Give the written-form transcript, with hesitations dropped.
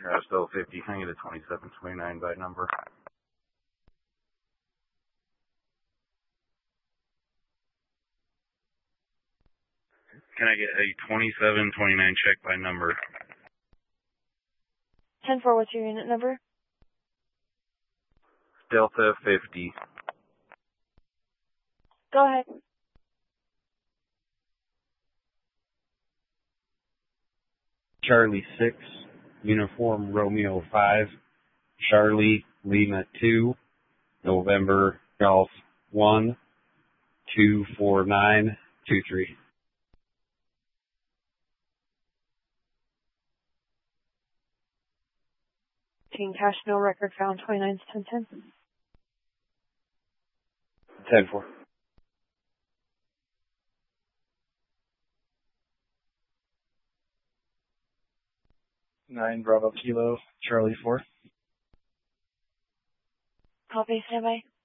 Still 50. Can I get a 2729 by number? Can I get a 2729 check by number? 10-4, what's your unit number? Delta 50. Go ahead. Charlie 6, Uniform Romeo 5, Charlie Lima 2, November Golf 1, 24923. Team cash, no record found, 29's 1010. 10-4. Nine Bravo Kilo, Charlie 4. Copy, standby.